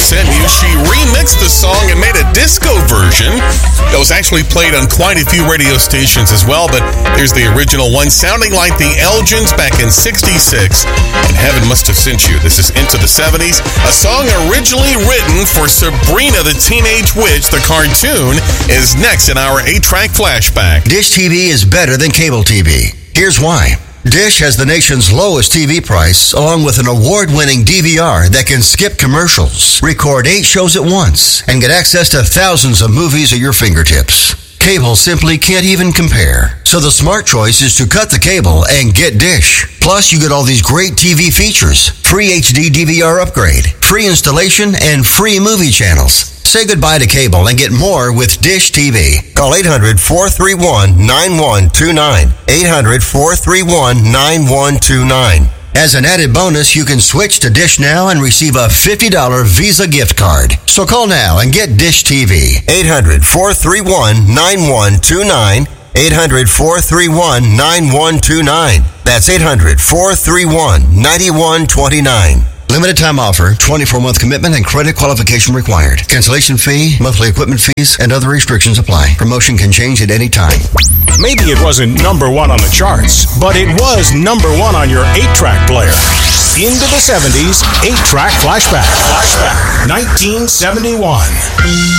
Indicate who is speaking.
Speaker 1: sent you, she remixed the song and made a disco version that was actually played on quite a few radio stations as well, but here's the original one sounding like the Elgins back in 66, and Heaven Must Have Sent You. This is Into the 70s, a song originally written for Sabrina the Teenage Witch. The cartoon is next in our 8-track flashback.
Speaker 2: Dish TV is better than cable TV. Here's why. Dish has the nation's lowest TV price, along with an award-winning DVR that can skip commercials, record 8 shows at once, and get access to thousands of movies at your fingertips. Cable simply can't even compare. So the smart choice is to cut the cable and get Dish. Plus, you get all these great TV features, free HD DVR upgrade, free installation, and free movie channels. Say goodbye to cable and get more with Dish TV. Call 800-431-9129. 800-431-9129. As an added bonus, you can switch to Dish now and receive a $50 Visa gift card. So call now and get Dish TV. 800-431-9129. 800-431-9129. That's 800-431-9129. Limited time offer, 24-month commitment and credit qualification required. Cancellation fee, monthly equipment fees, and other restrictions apply. Promotion can change at any time.
Speaker 3: Maybe it wasn't number 1 on the charts, but it was number 1 on your 8-track player. Into the 70s, 8-track flashback. 1971.